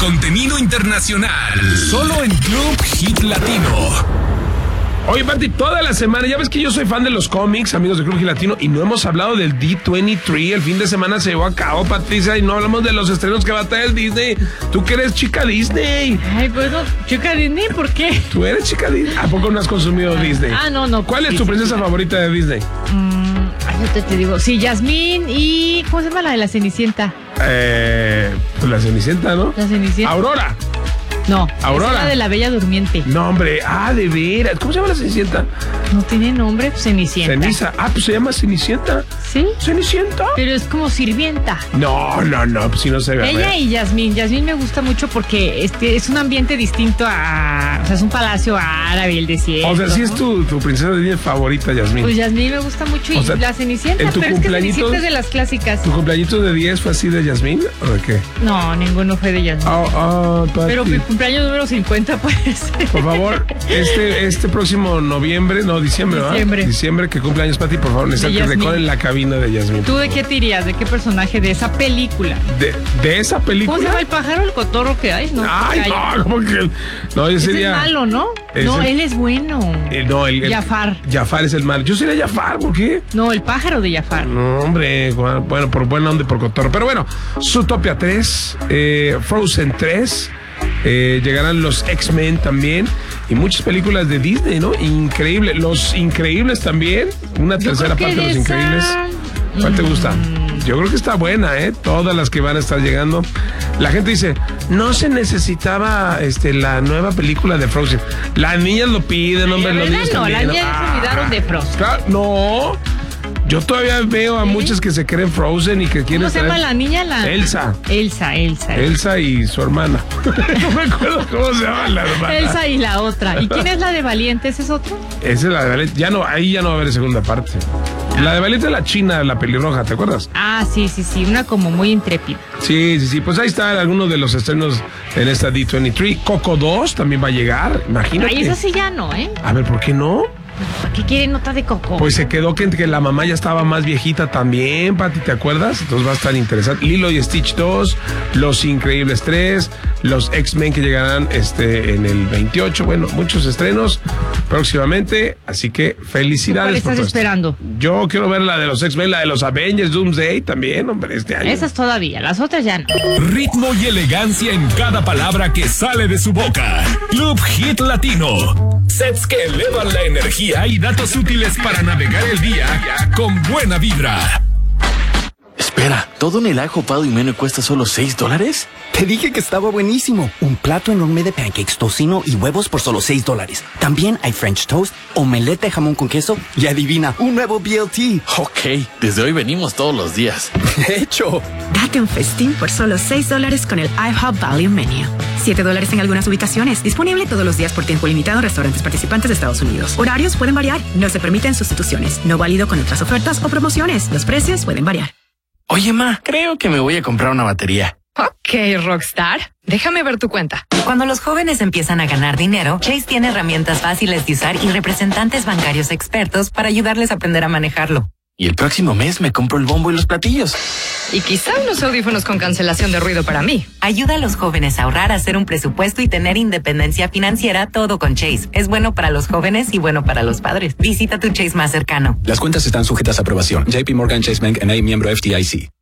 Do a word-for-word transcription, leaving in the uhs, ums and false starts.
contenido internacional. Solo en Club Hit Latino. Oye, Pati, toda la semana, ya ves que yo soy fan de los cómics, amigos de Club Hit Latino, y no hemos hablado del D veintitrés. El fin de semana se llevó a cabo, Patricia, y no hablamos de los estrenos que va a traer Disney. Tú que eres chica Disney. Ay, bueno, chica Disney, ¿por qué? Tú eres chica Disney. ¿A poco no has consumido Disney? Ah, no, no. ¿Cuál es sí, tu sí, princesa sí. favorita de Disney? Mm, ay, yo te digo. Sí, Yasmín y... ¿Cómo se llama la de la Cenicienta? Eh, pues la Cenicienta, ¿no? La Cenicienta. Aurora. No, Aurora. es la de la Bella Durmiente. No, hombre. Ah, de veras. ¿Cómo se llama la Cenicienta? No tiene nombre, pues Cenicienta. Ceniza. Ah, pues se llama Cenicienta. ¿Sí? ¿Cenicienta? Pero es como sirvienta. No, no, no, pues si no se ve. Ella y Yasmín. Yasmín me gusta mucho porque este es un ambiente distinto a... O sea, es un palacio árabe, el desierto. O sea, sí ¿no? es tu, tu princesa Disney favorita, Yasmín. Pues Yasmín me gusta mucho y O sea, la Cenicienta, ¿en tu pero es que cumpleaños- Cenicienta es de las clásicas. ¿Tu cumpleañito de diez fue así de Yasmín o de qué? No, ninguno fue de Yasmín. Ah, ah, Pati. Pero mi cumpleaños número cincuenta puede ser. Por favor, este, este próximo noviembre, no, diciembre, ¿verdad? Diciembre. Diciembre, que cumpleaños, Pati, por favor, necesito De que Yasmín. decoren la cabina de Yasmín. ¿Tú de qué te irías? ¿De qué personaje de esa película? De, de esa película. ¿Cómo se llama el pájaro, el cotorro que hay? No, Ay, Ay, no, ¿cómo que? No, yo ese sería. es malo, ¿no? Es No, el- él es bueno. Eh, no, el, el- Jafar. Jafar es el mal. Yo sería Jafar, ¿por qué? No, el pájaro de Jafar. No, hombre, bueno, por buena onda y por cotorro. Pero bueno, Zootopia tres, eh, Frozen tres, eh, llegarán los X-Men también y muchas películas de Disney, ¿no? Increíble. Los Increíbles también, una Yo tercera creo que parte de Los de esa- Increíbles. ¿Cuál te gusta? Mm. Yo creo que está buena, ¿eh? Todas las que van a estar llegando. La gente dice, no se necesitaba este, la nueva película de Frozen. Las niñas lo piden, hombre. La Los verdad niños no, también. las niñas ya se olvidaron de Frozen. Claro, no. Yo todavía veo a ¿Sí? muchas que se creen Frozen y que quieren ¿Cómo se llama traer- la niña? La... Elsa. Elsa, Elsa. Elsa y su hermana. No me acuerdo cómo se llama la hermana. Elsa y la otra. ¿Y quién es la de Valiente? ¿Ese es otro? Esa es la de Valiente. Ya no, ahí ya no va a haber segunda parte. La de Valiente es la china, la pelirroja, ¿te acuerdas? Ah, sí, sí, sí. Una como muy intrépida. Sí, sí, sí. Pues ahí están algunos de los estrenos en esta D veintitrés. Coco dos también va a llegar. Imagínate. Ay, esa sí ya no, ¿eh? A ver, ¿por qué no? ¿Para qué quieren nota de Coco? Pues se quedó que, que la mamá ya estaba más viejita también, Pati, ¿te acuerdas? Entonces va a estar interesante. Lilo y Stitch dos, Los Increíbles tres, los X-Men que llegarán este, en el veintiocho. Bueno, muchos estrenos próximamente, así que felicidades. ¿Cuál estás por todo esto. esperando? Yo quiero ver la de los X-Men, la de los Avengers, Doomsday también, hombre, este año. Esas todavía, las otras ya no. Ritmo y elegancia en cada palabra que sale de su boca. Club Hit Latino. Sets que elevan la energía y datos útiles para navegar el día con buena vibra. Espera, ¿todo en el ajo pado y menú cuesta solo seis dólares? Te dije que estaba buenísimo. Un plato enorme de pancakes, tocino y huevos por solo seis dólares. También hay French toast, omelette de jamón con queso y adivina, un nuevo B L T. Ok, desde hoy venimos todos los días. De hecho, Date un festín por solo seis dólares con el IHOP Value Menu. siete dólares en algunas ubicaciones. Disponible todos los días por tiempo limitado en restaurantes participantes de Estados Unidos. Horarios pueden variar. No se permiten sustituciones. No válido con otras ofertas o promociones. Los precios pueden variar. Oye, ma, creo que me voy a comprar una batería. Ok, Rockstar. Déjame ver tu cuenta. Cuando los jóvenes empiezan a ganar dinero, Chase tiene herramientas fáciles de usar y representantes bancarios expertos para ayudarles a aprender a manejarlo. Y el próximo mes me compro el bombo y los platillos. Y quizá unos audífonos con cancelación de ruido para mí. Ayuda a los jóvenes a ahorrar, a hacer un presupuesto y tener independencia financiera, todo con Chase. Es bueno para los jóvenes y bueno para los padres. Visita tu Chase más cercano. Las cuentas están sujetas a aprobación. J P Morgan Chase Bank N A, miembro F D I C.